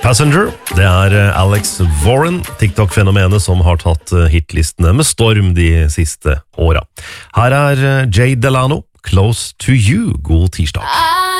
Passenger, det Alex Warren, TikTok-fenomenet som har tatt hitlistene med storm de siste åra. Her Jay Delano, Close to You. God tirsdag.